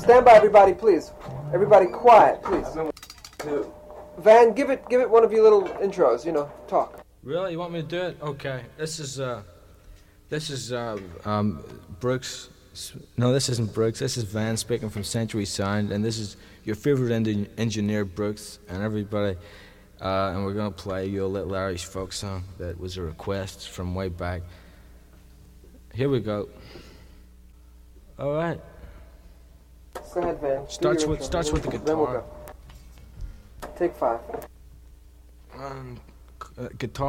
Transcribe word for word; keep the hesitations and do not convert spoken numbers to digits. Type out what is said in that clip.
stand by, everybody, please. Everybody, quiet, please. Van, give it, give it one of your little intros. You know, talk. Really, you want me to do it? Okay. This is uh, this is uh, um, Brooks. No, this isn't Brooks. This is Van speaking from Century Sound, and this is your favorite en- engineer, Brooks, and everybody. Uh, and we're gonna play you a little Irish folk song that was a request from way back. Here we go. All right. Go ahead, Van. Starts with starts with the guitar. Then we'll go. Take five. Um, uh, guitar.